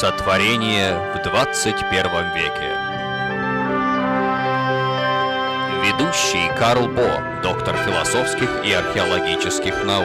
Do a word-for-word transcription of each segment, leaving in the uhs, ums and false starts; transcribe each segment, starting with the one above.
Сотворение в двадцать первом веке. Ведущий Карл Бо, доктор философских и археологических наук.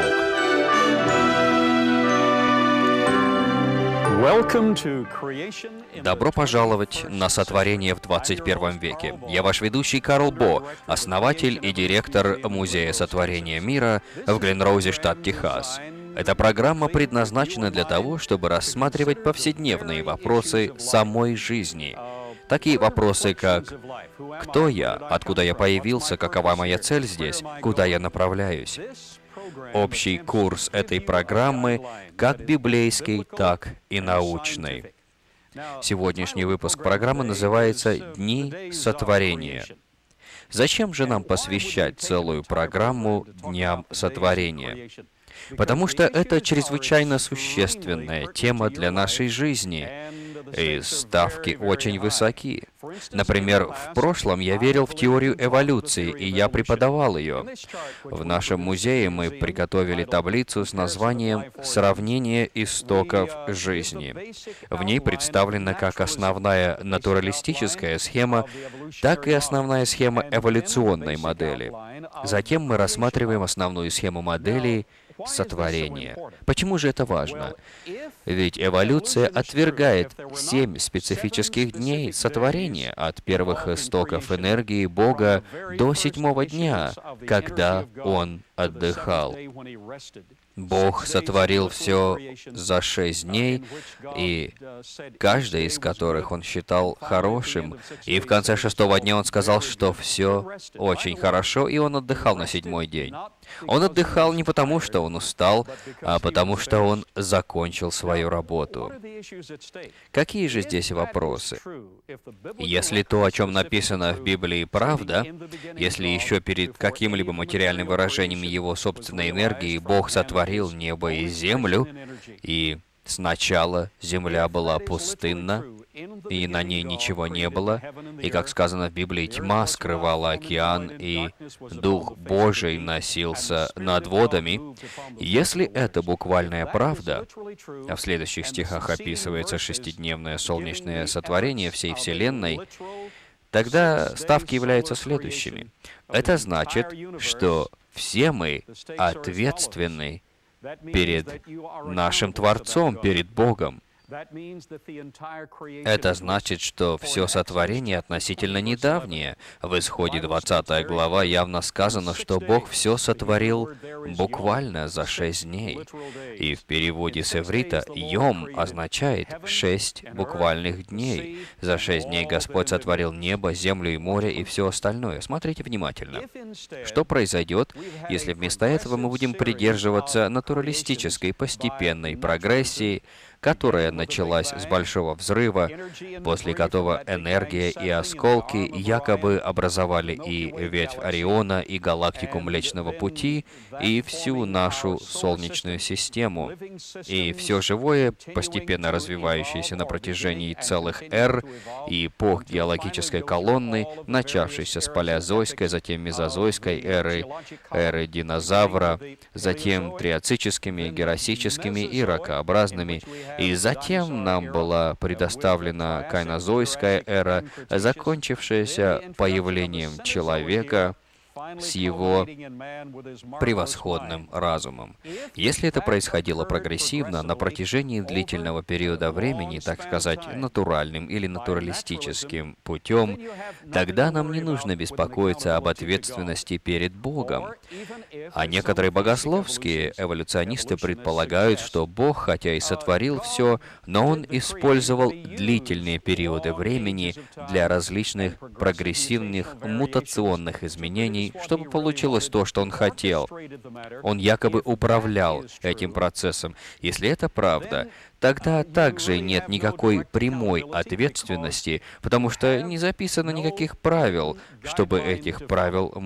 Добро пожаловать на Сотворение в двадцать первом веке. Я ваш ведущий Карл Бо, основатель и директор Музея Сотворения Мира в Гленроузе, штат Техас. Эта программа предназначена для того, чтобы рассматривать повседневные вопросы самой жизни. Такие вопросы, как «Кто я?», «Откуда я появился?», «Какова моя цель здесь?», «Куда я направляюсь?». Общий курс этой программы как библейский, так и научный. Сегодняшний выпуск программы называется «Дни Сотворения». Зачем же нам посвящать целую программу Дням Сотворения? Потому что это чрезвычайно существенная тема для нашей жизни, и ставки очень высоки. Например, в прошлом я верил в теорию эволюции, и я преподавал ее. В нашем музее мы приготовили таблицу с названием «Сравнение истоков жизни». В ней представлена как основная натуралистическая схема, так и основная схема эволюционной модели. Затем мы рассматриваем основную схему модели сотворения. Почему же это важно? Ведь эволюция отвергает семь специфических дней сотворения, от первых истоков энергии Бога до седьмого дня, когда Он отдыхал. Бог сотворил все за шесть дней, и каждый из которых Он считал хорошим. И в конце шестого дня Он сказал, что все очень хорошо, и Он отдыхал на седьмой день. Он отдыхал не потому, что Он устал, а потому, что Он закончил свою работу. Какие же здесь вопросы? Если то, о чем написано в Библии, правда, если еще перед каким-либо материальным выражением Его собственной энергии Бог сотворил небо и землю, и сначала земля была пустынна, и на ней ничего не было, и, как сказано в Библии, тьма скрывала океан, и Дух Божий носился над водами. Если это буквальная правда, а в следующих стихах описывается шестидневное солнечное сотворение всей Вселенной, тогда ставки являются следующими. Это значит, что все мы ответственны перед нашим Творцом, перед Богом. Это значит, что все сотворение относительно недавнее. В Исходе двадцатой глава явно сказано, что Бог все сотворил буквально за шесть дней. И в переводе с иврита «йом» означает «шесть буквальных дней». За шесть дней Господь сотворил небо, землю и море и все остальное. Смотрите внимательно. Что произойдет, если вместо этого мы будем придерживаться натуралистической постепенной прогрессии, которая началась с Большого Взрыва, после которого энергия и осколки якобы образовали и ветвь Ориона, и галактику Млечного Пути, и всю нашу Солнечную систему. И все живое, постепенно развивающееся на протяжении целых эр и эпох геологической колонны, начавшейся с палеозойской, затем мезозойской эры, эры динозавра, затем триацическими, герасическими и ракообразными. И затем нам была предоставлена кайнозойская эра, закончившаяся появлением человека с его превосходным разумом. Если это происходило прогрессивно на протяжении длительного периода времени, так сказать, натуральным или натуралистическим путем, тогда нам не нужно беспокоиться об ответственности перед Богом. А некоторые богословские эволюционисты предполагают, что Бог, хотя и сотворил все, но Он использовал длительные периоды времени для различных прогрессивных мутационных изменений, чтобы получилось то, что Он хотел. Он якобы управлял этим процессом. Если это правда, тогда также нет никакой прямой ответственности, потому что не записано никаких правил, чтобы этих правил